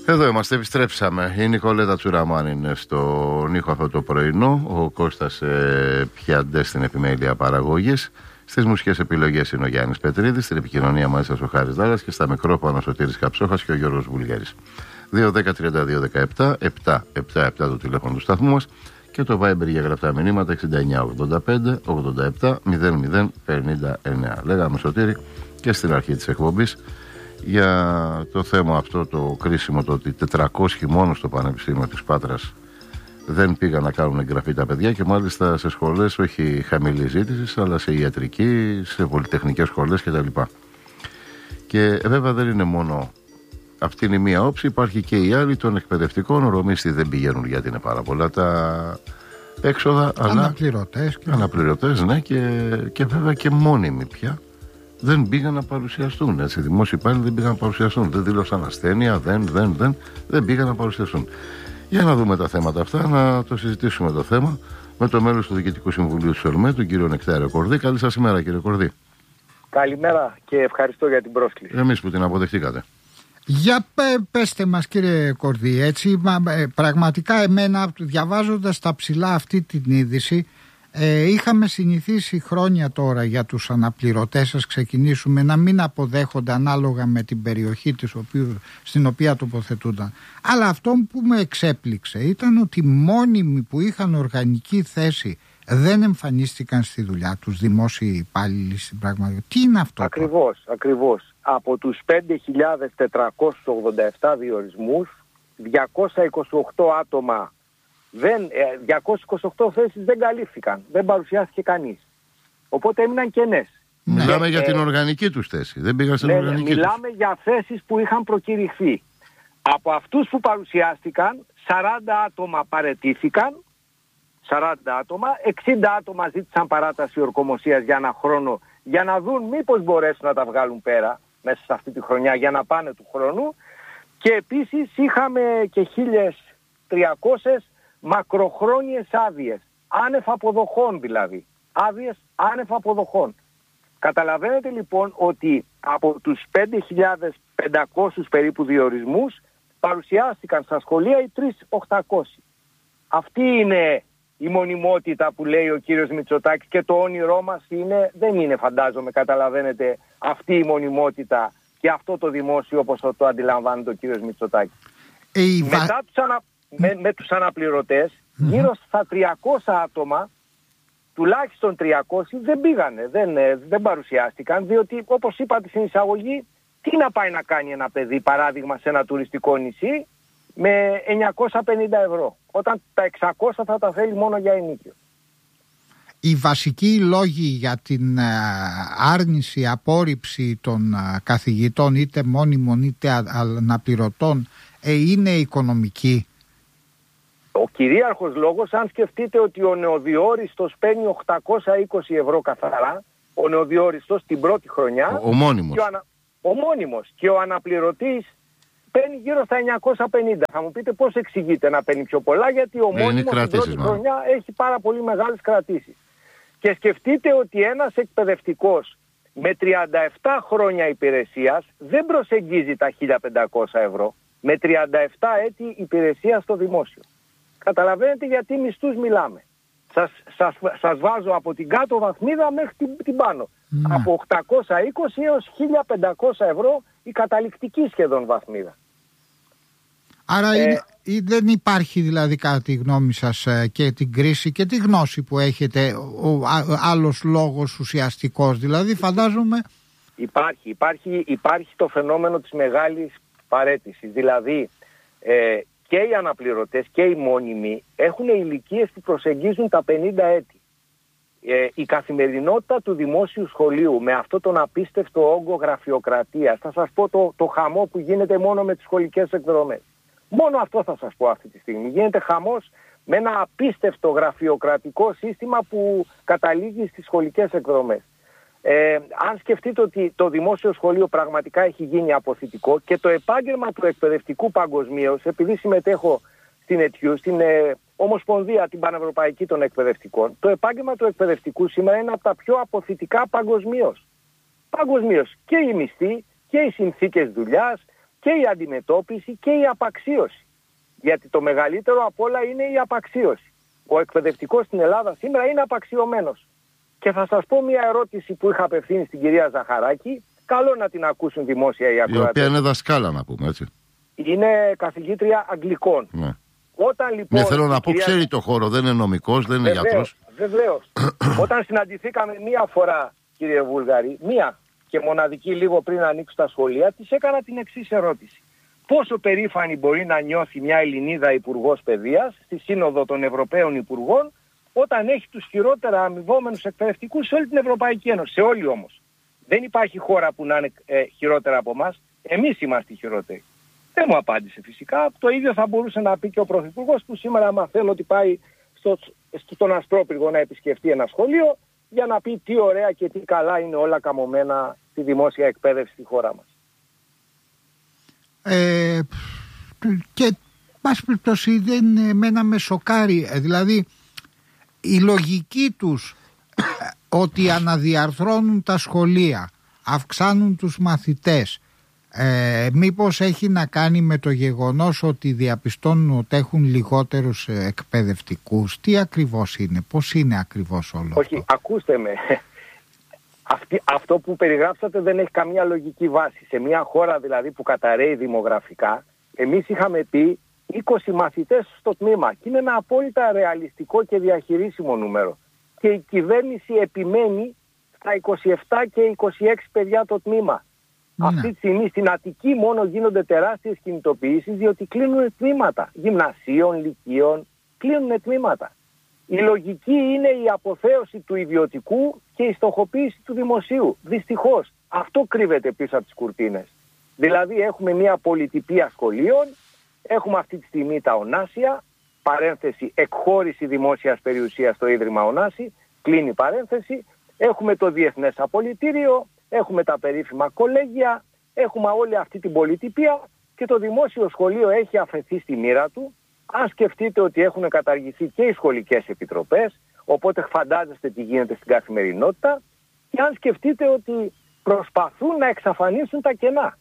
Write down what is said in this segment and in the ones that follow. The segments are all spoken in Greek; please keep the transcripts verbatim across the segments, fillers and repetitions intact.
Εδώ είμαστε, επιστρέψαμε. Η Νικολέτα Τσουραμάν είναι στον ήχο αυτό το πρωινό. Ο Κώστας ε, Πιαντέ στην επιμέλεια παραγωγής. Στις μουσικές επιλογές είναι ο Γιάννης Πετρίδης. Στην επικοινωνία μαζί σας ο Χάρης Δάλλας. Και στα μικρόφωνα ο Σωτήρης Καψόχας και ο Γιώργος Βουλγέρης. δύο δέκα τριάντα δύο δεκαεπτά επτά επτά επτά το τηλέφωνο του σταθμού μας. Και το Viber για γραπτά μηνύματα εξήντα εννιά ογδόντα πέντε ογδόντα επτά μηδέν μηδέν πενήντα εννέα. Λέγαμε, Σωτήρη, και στην αρχή της εκπομπής για το θέμα αυτό το κρίσιμο, το ότι τετρακόσιοι μόνο στο Πανεπιστήμιο της Πάτρας δεν πήγαν να κάνουν εγγραφή τα παιδιά, και μάλιστα σε σχολές όχι χαμηλής ζήτησης, αλλά σε ιατρική, σε πολυτεχνικές σχολές κτλ. Και βέβαια δεν είναι μόνο αυτή είναι η μία όψη, υπάρχει και η άλλη των εκπαιδευτικών. Ορομίστοι δεν πηγαίνουν γιατί είναι πάρα πολλά τα έξοδα, αναπληρωτές, αλλά αναπληρωτές, ναι, και, και βέβαια και μόνιμοι πια δεν πήγαν να παρουσιαστούν. Έτσι, οι δημόσιοι υπάλληλοι δεν πήγαν να παρουσιαστούν. Δεν δήλωσαν ασθένεια, δεν, δεν, δεν, δεν πήγαν να παρουσιαστούν. Για να δούμε τα θέματα αυτά, να το συζητήσουμε το θέμα με το μέλος του Διοικητικού Συμβουλίου της ΟΡΜΕ, τον κύριο Νεκτάριο Κορδί. Καλή σας ημέρα, κύριε Κορδί. Καλημέρα και ευχαριστώ για την πρόσκληση. Εμείς που την αποδεχτήκατε. Για πέστε μας, κύριε Κορδί, έτσι, πραγματικά εμένα διαβάζοντας τα ψηλά αυτή την είδηση, ε, είχαμε συνηθίσει χρόνια τώρα για τους αναπληρωτές, σας ξεκινήσουμε, να μην αποδέχονται ανάλογα με την περιοχή της οποίου, στην οποία τοποθετούνταν. Αλλά αυτό που με εξέπληξε ήταν ότι μόνιμοι που είχαν οργανική θέση δεν εμφανίστηκαν στη δουλειά τους, δημόσιοι υπάλληλοι στην πραγματικότητα. Τι είναι αυτό? Ακριβώς, το? ακριβώς. Από τους πέντε χιλιάδες τετρακόσιους ογδόντα επτά διορισμούς, διακόσια είκοσι οκτώ άτομα, δεν, διακόσιες είκοσι οκτώ θέσεις δεν καλύφθηκαν, δεν παρουσιάστηκε κανείς. Οπότε έμειναν κενές. Μιλάμε ε, για την οργανική τους θέση, δεν πήγαν στην ναι, οργανική μιλάμε τους. για θέσεις που είχαν προκηρυχθεί. Από αυτούς που παρουσιάστηκαν, σαράντα άτομα παραιτήθηκαν, σαράντα άτομα, εξήντα άτομα ζήτησαν παράταση ορκομοσίας για ένα χρόνο, για να δουν μήπως μπορέσουν να τα βγάλουν πέρα μέσα σε αυτή τη χρονιά για να πάνε του χρόνου, και επίσης είχαμε και χίλιες τριακόσιες μακροχρόνιες άδειες, άνευ αποδοχών δηλαδή, άδειες άνευ αποδοχών. Καταλαβαίνετε λοιπόν ότι από τους πέντε χιλιάδες πεντακόσιους περίπου διορισμούς παρουσιάστηκαν στα σχολεία οι τρεις χιλιάδες οκτακόσιοι. Αυτή είναι η μονιμότητα που λέει ο κύριος Μητσοτάκης, και το όνειρό μας είναι, δεν είναι, φαντάζομαι, καταλαβαίνετε, αυτή η μονιμότητα και αυτό το δημόσιο όπως το αντιλαμβάνεται ο κύριος Μητσοτάκης. Ε, Μετά τους ανα... με, με τους αναπληρωτές, mm-hmm. γύρω στα τριακόσια άτομα, τουλάχιστον τριακόσιοι δεν πήγανε, δεν, δεν παρουσιάστηκαν, διότι όπως είπατε στην εισαγωγή, τι να πάει να κάνει ένα παιδί, παράδειγμα, σε ένα τουριστικό νησί με εννιακόσια πενήντα ευρώ, όταν τα εξακόσια θα τα θέλει μόνο για ενοίκιο. Οι βασικοί λόγοι για την άρνηση, απόρριψη των καθηγητών, είτε μόνιμων είτε αναπληρωτών, είναι οικονομικοί. Ο κυρίαρχος λόγος, αν σκεφτείτε ότι ο νεοδιόριστος παίρνει οκτακόσια είκοσι ευρώ καθαρά, ο νεοδιόριστος την πρώτη χρονιά, ο, ο μόνιμος. Και ο, ανα, ο μόνιμος και ο αναπληρωτής παίρνει γύρω στα εννιακόσια πενήντα. Θα μου πείτε πώς εξηγείται να παίρνει πιο πολλά, γιατί ο ε, μόνιμος την πρώτη μάλλον. χρονιά έχει πάρα πολύ μεγάλες κρατήσεις. Και σκεφτείτε ότι ένας εκπαιδευτικός με τριάντα επτά χρόνια υπηρεσίας δεν προσεγγίζει τα χίλια πεντακόσια ευρώ με τριάντα επτά έτη υπηρεσία στο δημόσιο. Καταλαβαίνετε γιατί μισθούς μιλάμε. Σας, σας, σας βάζω από την κάτω βαθμίδα μέχρι την, την πάνω. Mm. Από οκτακόσια είκοσι έως χίλια πεντακόσια ευρώ η καταληκτική σχεδόν βαθμίδα. Άρα ε, είναι, δεν υπάρχει δηλαδή κατά τη γνώμη σας και την κρίση και τη γνώση που έχετε ο άλλος λόγος ουσιαστικός, δηλαδή φαντάζομαι... Υπάρχει, υπάρχει, υπάρχει το φαινόμενο της μεγάλης παραίτησης, δηλαδή ε, και οι αναπληρωτές και οι μόνιμοι έχουν ηλικίες που προσεγγίζουν τα πενήντα έτη. Ε, η καθημερινότητα του δημόσιου σχολείου με αυτό τον απίστευτο όγκο γραφειοκρατίας, θα σας πω το, το χαμό που γίνεται μόνο με τις σχολικές εκδρομές. Μόνο αυτό θα σας πω αυτή τη στιγμή. Γίνεται χαμός με ένα απίστευτο γραφειοκρατικό σύστημα που καταλήγει στις σχολικές εκδρομές. Ε, αν σκεφτείτε ότι το δημόσιο σχολείο πραγματικά έχει γίνει αποθητικό και το επάγγελμα του εκπαιδευτικού παγκοσμίως, επειδή συμμετέχω στην ΕΤΙΟΥ, στην ε, Ομοσπονδία την Πανευρωπαϊκή των Εκπαιδευτικών, το επάγγελμα του εκπαιδευτικού σήμερα είναι από τα πιο αποθητικά παγκοσμίως. Παγκοσμίως και οι μισθοί και οι συνθήκες δουλειάς και η αντιμετώπιση και η απαξίωση. Γιατί το μεγαλύτερο απ' όλα είναι η απαξίωση. Ο εκπαιδευτικός στην Ελλάδα σήμερα είναι απαξιωμένος. Και θα σας πω μια ερώτηση που είχα απευθύνει στην κυρία Ζαχαράκη, καλό να την ακούσουν δημόσια οι ακροατές. Η οποία είναι δασκάλα, να πούμε, έτσι. Είναι καθηγήτρια Αγγλικών. Ναι. Όταν λοιπόν. Ναι, θέλω να πω, κυρία... ξέρει το χώρο, δεν είναι νομικός, δεν είναι γιατρός. Βεβαίως. Όταν συναντηθήκαμε μία φορά, κύριε Βούλγαρη, μία και μοναδική λίγο πριν ανοίξουν τα σχολεία, της έκανα την εξής ερώτηση. Πόσο περήφανη μπορεί να νιώθει μια Ελληνίδα υπουργός παιδείας στη Σύνοδο των Ευρωπαίων Υπουργών, όταν έχει τους χειρότερα αμοιβόμενους εκπαιδευτικούς σε όλη την Ευρωπαϊκή Ένωση, σε όλη όμως. Δεν υπάρχει χώρα που να είναι ε, χειρότερα από εμάς. Εμείς είμαστε οι χειρότεροι. Δεν μου απάντησε φυσικά. Το ίδιο θα μπορούσε να πει και ο Πρωθυπουργός, που σήμερα μαθαίνω ότι πάει στο, στον Ασπρόπυργο να επισκεφτεί ένα σχολείο για να πει τι ωραία και τι καλά είναι όλα καμωμένα στη δημόσια εκπαίδευση στη χώρα μας. Ε, και πάση περιπτώσει δεν εμένα με σοκάρει, δηλαδή η λογική τους ότι αναδιαρθρώνουν τα σχολεία, αυξάνουν τους μαθητές, ε, μήπως έχει να κάνει με το γεγονός ότι διαπιστώνουν ότι έχουν λιγότερους εκπαιδευτικούς? Τι ακριβώς είναι, πώς είναι ακριβώς όλο? Όχι, αυτό? ακούστε με. Αυτή, αυτό που περιγράψατε δεν έχει καμία λογική βάση. Σε μια χώρα δηλαδή που καταραίει δημογραφικά, εμείς είχαμε πει είκοσι μαθητές στο τμήμα και είναι ένα απόλυτα ρεαλιστικό και διαχειρίσιμο νούμερο. Και η κυβέρνηση επιμένει στα είκοσι επτά και είκοσι έξι παιδιά το τμήμα. Ναι. Αυτή τη στιγμή στην Αττική μόνο γίνονται τεράστιες κινητοποιήσεις, διότι κλείνουν τμήματα γυμνασίων, λυκείων, κλείνουν τμήματα. Η λογική είναι η αποθέωση του ιδιωτικού και η στοχοποίηση του δημοσίου. Δυστυχώς αυτό κρύβεται πίσω από τις κουρτίνες. Δηλαδή έχουμε μια πολυτυπία σχολείων, έχουμε αυτή τη στιγμή τα Ωνάσια, παρένθεση εκχώρηση δημόσιας περιουσίας στο Ίδρυμα Ωνάση, κλείνει παρένθεση, έχουμε το Διεθνές Απολυτήριο, έχουμε τα περίφημα κολέγια, έχουμε όλη αυτή την πολυτυπία και το δημόσιο σχολείο έχει αφαιθεί στη μοίρα του. Αν σκεφτείτε ότι έχουν καταργηθεί και οι σχολικές επιτροπές, οπότε φαντάζεστε τι γίνεται στην καθημερινότητα, και αν σκεφτείτε ότι προσπαθούν να εξαφανίσουν τα κενά.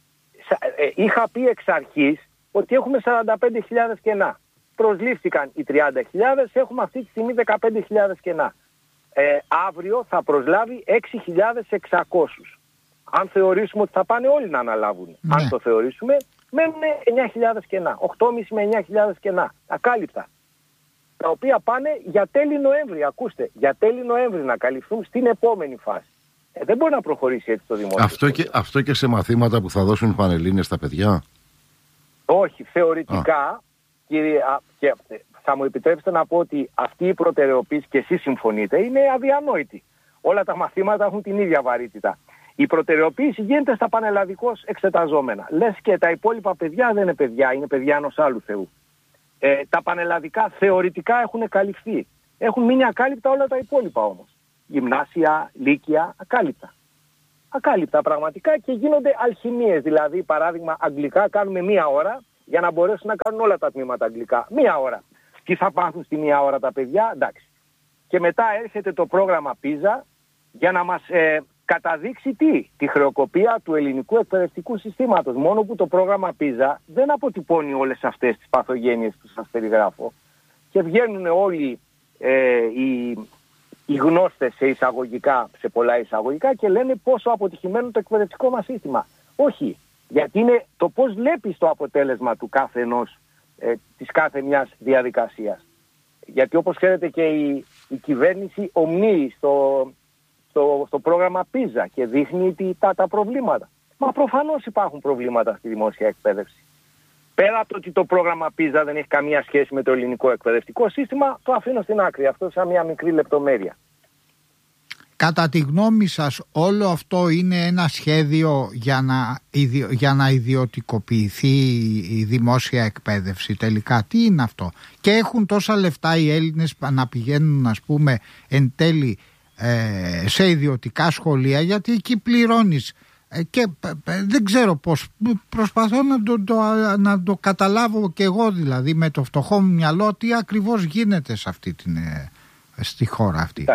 Είχα πει εξ αρχής ότι έχουμε σαράντα πέντε χιλιάδες κενά. Προσλήφθηκαν οι τριάντα χιλιάδες, έχουμε αυτή τη στιγμή δεκαπέντε χιλιάδες κενά. Ε, αύριο θα προσλάβει έξι χιλιάδες εξακόσιους. Αν θεωρήσουμε ότι θα πάνε όλοι να αναλάβουν, ναι. αν το θεωρήσουμε, μένουν εννιά χιλιάδες κενά, οκτώ και μισό με εννιά χιλιάδες κενά, ακάλυπτα. Τα οποία πάνε για τέλη Νοέμβρη, ακούστε, για τέλη Νοέμβρη να καλυφθούν στην επόμενη φάση. Ε, δεν μπορεί να προχωρήσει έτσι το δημόσιο. Αυτό και, αυτό και σε μαθήματα που θα δώσουν πανελλήνιες στα παιδιά. Όχι, θεωρητικά, κύριε, και θα μου επιτρέψετε να πω ότι αυτή η προτεραιοποίηση, και εσείς συμφωνείτε, είναι αδιανόητη. Όλα τα μαθήματα έχουν την ίδια βαρύτητα. Η προτεραιοποίηση γίνεται στα πανελλαδικώς εξεταζόμενα. Λες και τα υπόλοιπα παιδιά δεν είναι παιδιά, είναι παιδιά ενός άλλου Θεού. Ε, τα πανελλαδικά θεωρητικά έχουν καλυφθεί. Έχουν μείνει ακάλυπτα όλα τα υπόλοιπα όμως. Γυμνάσια, λύκεια, ακάλυπτα. Ακάλυπτα πραγματικά, και γίνονται αλχημίες. Δηλαδή, παράδειγμα, αγγλικά κάνουμε μία ώρα για να μπορέσουν να κάνουν όλα τα τμήματα αγγλικά. Μία ώρα. Τι θα πάθουν στη μία ώρα τα παιδιά, εντάξει. Και μετά έρχεται το πρόγραμμα πίζα για να μας ε, καταδείξει τι, τη χρεοκοπία του ελληνικού εκπαιδευτικού συστήματος. Μόνο που το πρόγραμμα πίζα δεν αποτυπώνει όλες αυτές τις παθογένειες που σας περιγράφω, και βγαίνουν όλοι ε, οι, οι γνώστες σε εισαγωγικά, σε πολλά εισαγωγικά, και λένε πόσο αποτυχημένο το εκπαιδευτικό μας σύστημα. Όχι, γιατί είναι το πώς βλέπεις το αποτέλεσμα του κάθε ενός, ε, της κάθε μιας διαδικασίας. Γιατί όπως ξέρετε και η, η κυβέρνηση ομνύει στο, στο, στο πρόγραμμα πίζα και δείχνει τι, τα, τα προβλήματα. Μα προφανώς υπάρχουν προβλήματα στη δημόσια εκπαίδευση. Πέρα από το ότι το πρόγραμμα πίζα δεν έχει καμία σχέση με το ελληνικό εκπαιδευτικό σύστημα, το αφήνω στην άκρη αυτό σαν μια μικρή λεπτομέρεια. Κατά τη γνώμη σας, όλο αυτό είναι ένα σχέδιο για να, ιδιο, για να ιδιωτικοποιηθεί η δημόσια εκπαίδευση τελικά? Τι είναι αυτό? Και έχουν τόσα λεφτά οι Έλληνες να πηγαίνουν, ας πούμε, εν τέλει ε, σε ιδιωτικά σχολεία, γιατί εκεί πληρώνεις. Ε, και ε, δεν ξέρω πώς, προσπαθώ να το, το, να το καταλάβω και εγώ, δηλαδή με το φτωχό μου μυαλό, τι ακριβώς γίνεται σε αυτή την, ε, στη χώρα αυτή. Εντάξει.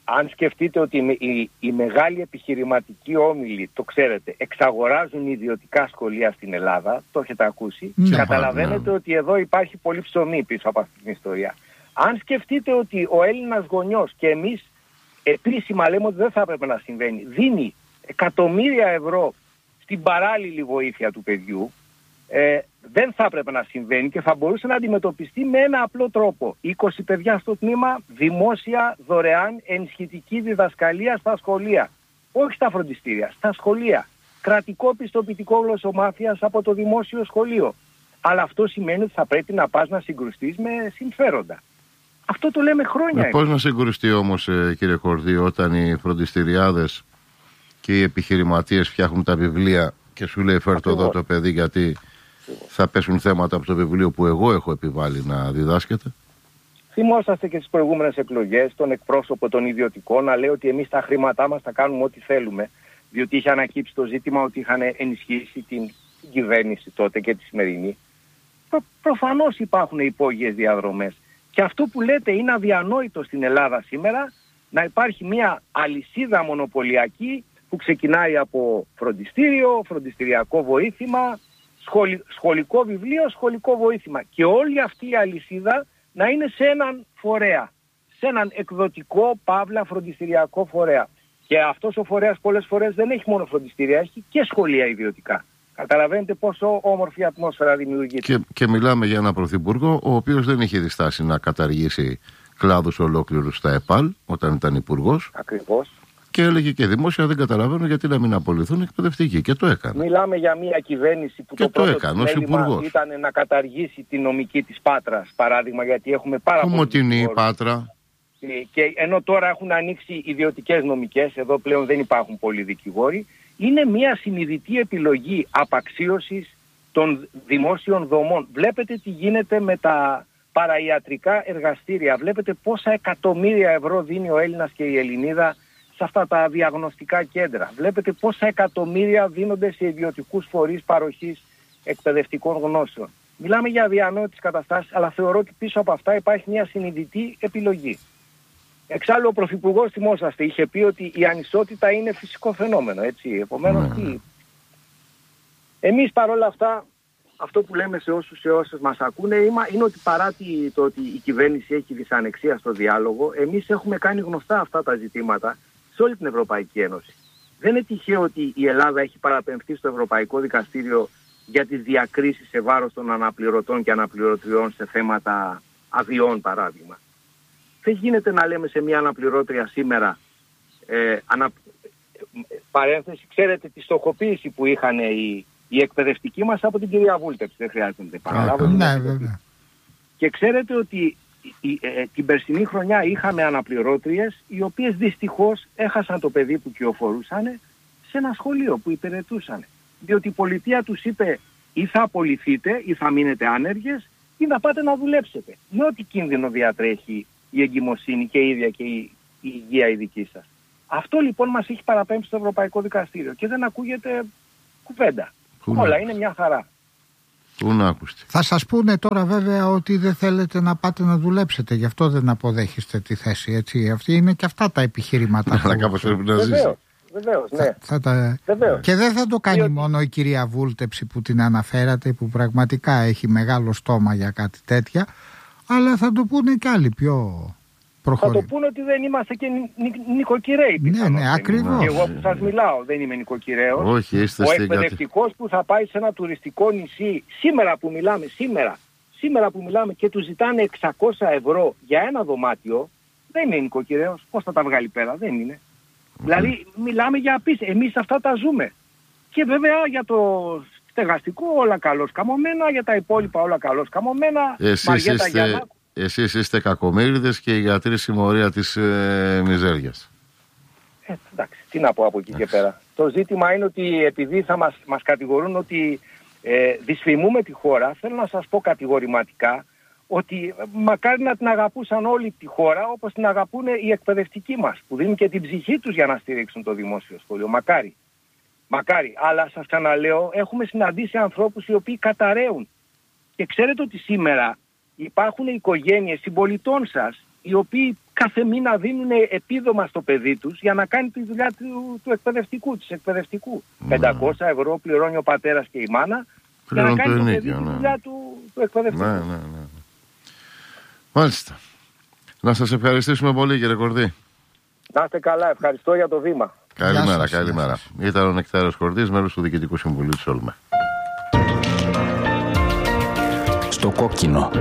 αν σκεφτείτε ότι οι, οι, οι μεγάλοι επιχειρηματικοί όμιλοι, το ξέρετε, εξαγοράζουν ιδιωτικά σχολεία στην Ελλάδα, το έχετε ακούσει, Ναι. καταλαβαίνετε Ναι. ότι εδώ υπάρχει πολύ ψωμί πίσω από αυτή την ιστορία. Αν σκεφτείτε ότι ο Έλληνας γονιός, και εμείς επίσημα λέμε ότι δεν θα έπρεπε να συμβαίνει, δίνει εκατομμύρια ευρώ στην παράλληλη βοήθεια του παιδιού, ε, δεν θα έπρεπε να συμβαίνει και θα μπορούσε να αντιμετωπιστεί με ένα απλό τρόπο. είκοσι παιδιά στο τμήμα, δημόσια, δωρεάν, ενισχυτική διδασκαλία στα σχολεία. Όχι στα φροντιστήρια, στα σχολεία. Κρατικό πιστοποιητικό γλωσσομάθειας από το δημόσιο σχολείο. Αλλά αυτό σημαίνει ότι θα πρέπει να πας να συγκρουστείς με συμφέροντα. Αυτό το λέμε χρόνια. Ε, πώς να συγκρουστεί όμως, ε, κύριε Κορδί, όταν οι φροντιστηριάδες και οι επιχειρηματίες φτιάχνουν τα βιβλία και σου λέει φέρ το εδώ το παιδί γιατί θα πέσουν θέματα από το βιβλίο που εγώ έχω επιβάλει να διδάσκεται. Θυμόσαστε και στις προηγούμενες εκλογές τον εκπρόσωπο των ιδιωτικών να λέει ότι εμείς τα χρήματά μας θα κάνουμε ό,τι θέλουμε, διότι είχε ανακύψει το ζήτημα ότι είχαν ενισχύσει την κυβέρνηση τότε και τη σημερινή. Προ, προφανώς υπάρχουν υπόγειες διαδρομές. Και αυτό που λέτε είναι αδιανόητο στην Ελλάδα σήμερα, να υπάρχει μια αλυσίδα μονοπωλιακή που ξεκινάει από φροντιστήριο, φροντιστηριακό βοήθημα, σχολ, σχολικό βιβλίο, σχολικό βοήθημα. Και όλη αυτή η αλυσίδα να είναι σε έναν φορέα, σε έναν εκδοτικό, παύλα, φροντιστηριακό φορέα. Και αυτός ο φορέας πολλές φορές δεν έχει μόνο φροντιστήρια, έχει και σχολεία ιδιωτικά. Καταλαβαίνετε πόσο όμορφη ατμόσφαιρα δημιουργείται. Και, και μιλάμε για έναν πρωθυπουργό ο οποίος δεν είχε διστάσει να καταργήσει κλάδους ολόκληρους στα ΕΠΑΛ όταν ήταν υπουργός. Ακριβώς. Και έλεγε και δημόσια, δεν καταλαβαίνω γιατί να μην απολυθούν εκπαιδευτικοί. Και το έκανε. Μιλάμε για μια κυβέρνηση που Και το το πρώτο έκανε, της ως μέλημα υπουργός. ήταν να καταργήσει τη νομική της Πάτρας, παράδειγμα, γιατί έχουμε πάρα πολλούς Ομοτινή, δικηγόρους. Πάτρα. Και ενώ τώρα έχουν ανοίξει ιδιωτικές νομικές, εδώ πλέον δεν υπάρχουν πολλοί δικηγόροι, είναι μια συνειδητή επιλογή απαξίωσης των δημόσιων δομών. Βλέπετε τι γίνεται με τα παραϊατρικά εργαστήρια. Βλέπετε πόσα εκατομμύρια ευρώ δίνει ο Έλληνας και η Ελληνίδα σε αυτά τα διαγνωστικά κέντρα. Βλέπετε πόσα εκατομμύρια δίνονται σε ιδιωτικούς φορείς παροχής εκπαιδευτικών γνώσεων. Μιλάμε για αδιανόητες καταστάσεις, αλλά θεωρώ ότι πίσω από αυτά υπάρχει μια συνειδητή επιλογή. Εξάλλου ο Πρωθυπουργός, θυμόσαστε, είχε πει ότι η ανισότητα είναι φυσικό φαινόμενο, έτσι. Επομένως, Ναι. τι... Εμείς παρόλα αυτά, αυτό που λέμε σε όσους σε όσες μας ακούνε είναι ότι παρά το ότι η κυβέρνηση έχει δυσανεξία στο διάλογο, εμείς έχουμε κάνει γνωστά αυτά τα ζητήματα σε όλη την Ευρωπαϊκή Ένωση. Δεν είναι τυχαίο ότι η Ελλάδα έχει παραπεμφθεί στο Ευρωπαϊκό Δικαστήριο για τις διακρίσεις σε βάρος των αναπληρωτών και αναπληρωτριών σε θέματα αδειών, παράδειγμα. Δεν γίνεται να λέμε σε μια αναπληρώτρια σήμερα, ε, ανα... παρένθεση, ξέρετε τη στοχοποίηση που είχαν οι, οι εκπαιδευτικοί μας από την κυρία Βούλτεψη, δεν χρειάζεται να την επαναλάβω. Ναι, βέβαια. Και ξέρετε ότι η, ε, την περσινή χρονιά είχαμε αναπληρώτριες οι οποίες δυστυχώς έχασαν το παιδί που κυοφορούσαν σε ένα σχολείο που υπηρετούσαν. Διότι η πολιτεία τους είπε ή θα απολυθείτε ή θα μείνετε άνεργες ή να πάτε να δουλέψετε. Με ό,τι κίνδυνο διατρέχει η εγκυμοσύνη και η ίδια και η, η υγεία η δική σας. Αυτό λοιπόν μας έχει παραπέμψει στο Ευρωπαϊκό Δικαστήριο και δεν ακούγεται κουβέντα. Πού Όλα να... είναι μια χαρά. Πού να ακούστε. Θα σας πούνε τώρα βέβαια ότι δεν θέλετε να πάτε να δουλέψετε, γι' αυτό δεν αποδέχεστε τη θέση, έτσι. Αυτή είναι και αυτά τα επιχειρήματα. Αλλά κάπως πρέπει να ζήσει. Βεβαίως, βεβαίως, ναι. Θα, θα τα... Βεβαίως. Και δεν θα το κάνει Διότι... μόνο η κυρία Βούλτεψη που την αναφέρατε, που πραγματικά έχει μεγάλο στόμα για κάτι τέτοια, αλλά θα το πούνε και άλλοι πιο προχωρημένοι. Θα το πούνε ότι δεν είμαστε και νι, νι, νοικοκυρέοι. Ναι, ναι, ακριβώς. Και εγώ που σας μιλάω δεν είμαι νοικοκυρέος. Όχι, είστε Ο στην εκπαιδευτικός που θα πάει σε ένα τουριστικό νησί, σήμερα που μιλάμε, σήμερα, σήμερα που μιλάμε και του ζητάνε εξακόσια ευρώ για ένα δωμάτιο, δεν είναι νοικοκυρέος. Πώς θα τα βγάλει πέρα, δεν είναι. Mm. Δηλαδή μιλάμε για απίστευτα. Εμείς αυτά τα ζούμε. Και βέβαια για το στεγαστικό όλα καλώς καμωμένα, για τα υπόλοιπα όλα καλώς καμωμένα. Εσείς είστε, εσείς είστε κακομοίριδες και οι γιατροί συμμορία της ε, μιζέριας. Ε, εντάξει, τι να πω από εκεί και πέρα. Το ζήτημα είναι ότι επειδή θα μας, μας κατηγορούν ότι ε, δυσφημούμε τη χώρα, θέλω να σας πω κατηγορηματικά ότι μακάρι να την αγαπούσαν όλη τη χώρα όπως την αγαπούν οι εκπαιδευτικοί μας, που δίνουν και την ψυχή τους για να στηρίξουν το δημόσιο σχολείο. Μακάρι. Μακάρι. Αλλά σας ξαναλέω, έχουμε συναντήσει ανθρώπους οι οποίοι καταραίουν. Και ξέρετε ότι σήμερα υπάρχουν οικογένειες συμπολιτών σας οι οποίοι κάθε μήνα δίνουν επίδομα στο παιδί τους για να κάνει τη δουλειά του, του εκπαιδευτικού, της εκπαιδευτικού. Ναι. πεντακόσια ευρώ πληρώνει ο πατέρας και η μάνα για να κάνει το, το παιδί ίδιο, τη ναι. δουλειά του, του εκπαιδευτικού. Ναι, ναι, ναι. Μάλιστα. Να σας ευχαριστήσουμε πολύ, κύριε Κορδί. Να είστε καλά, ευχαριστώ για το βήμα. Καλημέρα, καλημέρα. Ήταν ο Νεκτάριος Κορδής, μέλος του Διοικητικού Συμβουλίου της Όλμε. Στο κόκκινο.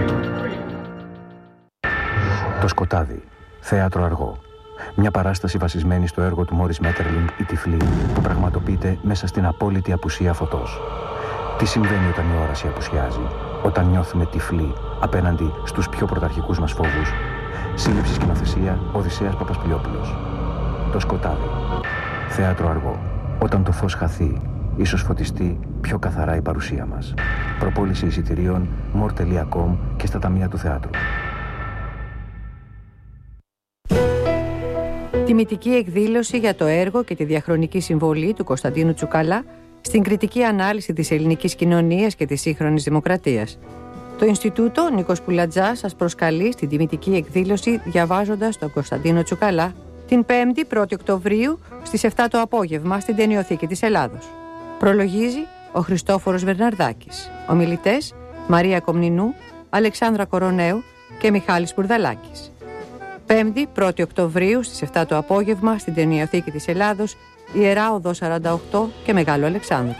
Το σκοτάδι. Θέατρο αργό. Μια παράσταση βασισμένη στο έργο του Μόρις Μέττερλινγκ «Η Τυφλή» που πραγματοποιείται μέσα στην απόλυτη απουσία φωτός. Τι συμβαίνει όταν η όραση απουσιάζει, όταν νιώθουμε τυφλοί απέναντι στους πιο πρωταρχικούς μας φόβους. Σύλληψη σκηνοθεσία Οδυσσέας Παπασπηλιόπουλος. Το σκοτάδι. Θέατρο αργό. Όταν το φως χαθεί, ίσως φωτιστεί πιο καθαρά η παρουσία μας. Προπόληση εισιτηρίων more τελεία com και στα ταμεία του θεάτρου. Τιμητική εκδήλωση για το έργο και τη διαχρονική συμβολή του Κωνσταντίνου Τσουκαλά στην κριτική ανάλυση της ελληνικής κοινωνίας και της σύγχρονης δημοκρατίας. Το Ινστιτούτο Νίκος Πουλατζάς σας προσκαλεί στην τιμητική εκδήλωση διαβάζοντας τον Κωνσταντίνο Τσουκαλά την πέμπτη πρώτη Οκτωβρίου στις επτά το απόγευμα στην Ταινιοθήκη της Ελλάδος. Προλογίζει ο Χριστόφορος Βερναρδάκης. Ομιλητές Μαρία Κομνηνού, Αλεξάνδρα Κοροναίου και Μιχάλης Μπουρδαλάκης. πέμπτη πρώτη Οκτωβρίου στις επτά το απόγευμα στην Ταινιοθήκη της Ελλάδος, Ιερά Οδό σαράντα οκτώ και Μεγάλο Αλεξάνδρου.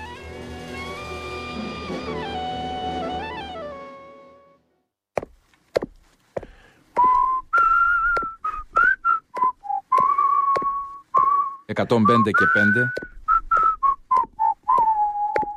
εκατόν πέντε και πέντε